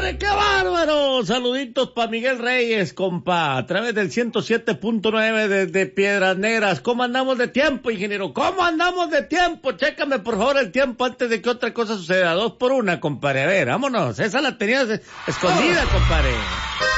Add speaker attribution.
Speaker 1: compadre! ¡Qué bárbaro! Saluditos para Miguel Reyes, compa, a través del 107.9 desde Piedras Negras. ¿Cómo andamos de tiempo, ingeniero? ¿Cómo andamos de tiempo? Chécame, por favor, el tiempo antes de que otra cosa suceda. 2 por 1, compadre. A ver, vámonos. Esa la tenías escondida, compadre.